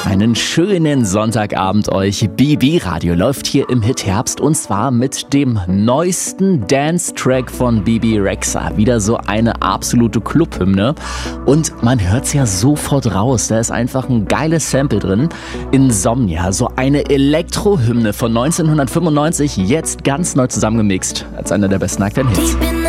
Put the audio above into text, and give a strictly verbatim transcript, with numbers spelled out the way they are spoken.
Einen schönen Sonntagabend euch. B B Radio läuft hier im Hit-Herbst und zwar mit dem neuesten Dance-Track von Bebe Rexha. Wieder so eine absolute Clubhymne und man hört's ja sofort raus. Da ist einfach ein geiles Sample drin. Insomnia, so eine Elektrohymne von neunzehnhundertfünfundneunzig, jetzt ganz neu zusammengemixt als einer der besten aktuellen Hits.